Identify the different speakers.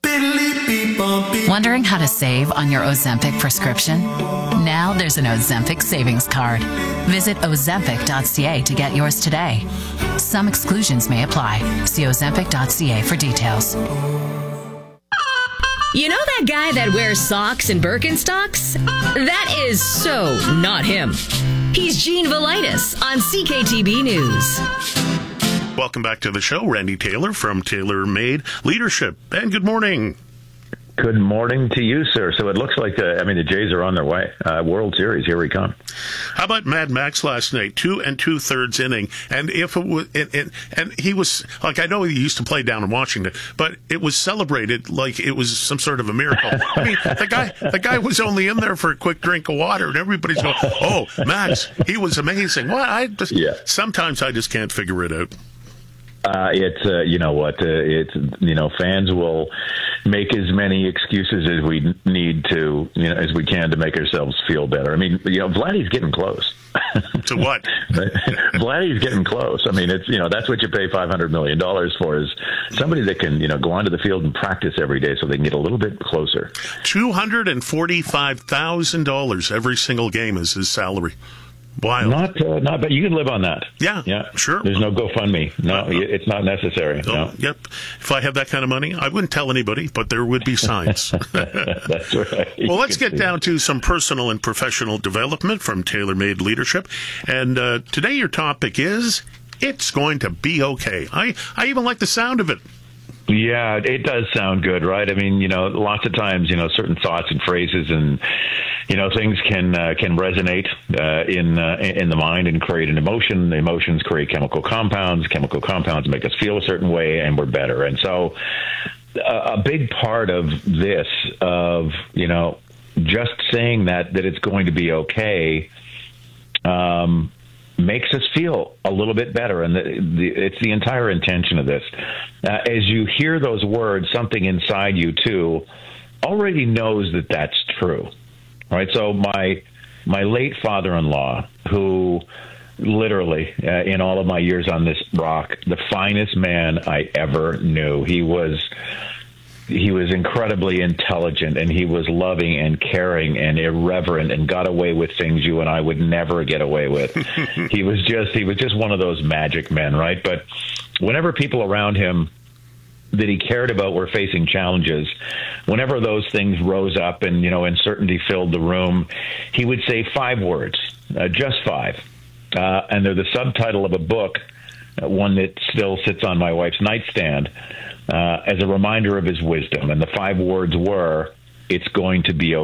Speaker 1: Wondering how to save on your Ozempic prescription? Now there's an Ozempic savings card. Visit Ozempic.ca to get yours today. Some exclusions may apply. See Ozempic.ca for details.
Speaker 2: You know that guy that wears socks and Birkenstocks? That is so not him. He's Gene Velitis on CKTB News.
Speaker 3: Welcome back to the show. Randy Taylor from Taylor Made Leadership. And good morning.
Speaker 4: Good morning to you, sir. So it looks like the Jays are on their way. World Series, here we come.
Speaker 3: How about Mad Max last night? 2 2/3 inning, and if it was, and he was like, I know he used to play down in Washington, but it was celebrated like it was some sort of a miracle. I mean, the guy was only in there for a quick drink of water, and everybody's going, "Oh, Max, he was amazing." Well, sometimes I just can't figure it out. Fans will make as many excuses as we need to, as we can to make ourselves feel better. I mean, Vladdy's getting close. To what?
Speaker 4: Vladdy's getting close. I mean, it's, that's what you pay $500 million for, is somebody that can, go onto the field and practice every day so they can get a little bit closer.
Speaker 3: $245,000 every single game is his salary. Wild.
Speaker 4: Not, but you can live on that.
Speaker 3: Yeah, sure.
Speaker 4: There's no GoFundMe. No, it's not necessary. No.
Speaker 3: Yep. If I had that kind of money, I wouldn't tell anybody, but there would be signs.
Speaker 4: That's right.
Speaker 3: Well, let's get down to some personal and professional development from Taylor Made Leadership. And today your topic is, it's going to be okay. I even like the sound of it.
Speaker 4: Yeah, it does sound good, right? I mean, lots of times, certain thoughts and phrases and, things can resonate in the mind and create an emotion. The emotions create chemical compounds. Chemical compounds make us feel a certain way, and we're better. And so a big part of this, of, just saying that it's going to be okay, makes us feel a little bit better, and it's the entire intention of this. As you hear those words, something inside you too already knows that that's true, right? So my late father-in-law, who literally in all of my years on this rock, the finest man I ever knew. He was incredibly intelligent, and he was loving and caring and irreverent and got away with things you and I would never get away with. He was just one of those magic men, right? But whenever people around him that he cared about were facing challenges, whenever those things rose up and, uncertainty filled the room, he would say 5 words, just 5. And they're the subtitle of a book, one that still sits on my wife's nightstand, as a reminder of his wisdom. And the 5 words were, it's going to be okay.